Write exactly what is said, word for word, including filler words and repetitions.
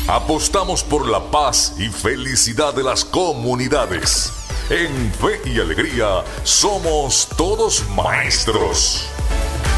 Apostamos por la paz y felicidad de las comunidades. En Fe y Alegría somos todos maestros.